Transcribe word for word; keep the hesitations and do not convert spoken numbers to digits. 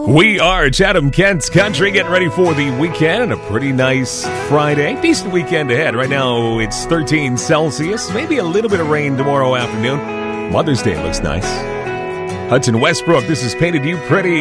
We are Chatham Kent's Country, getting ready for the weekend and a pretty nice Friday. Decent weekend ahead. Right now it's thirteen Celsius, maybe a little bit of rain tomorrow afternoon. Mother's Day looks nice. Hudson Westbrook, this is Painted You Pretty.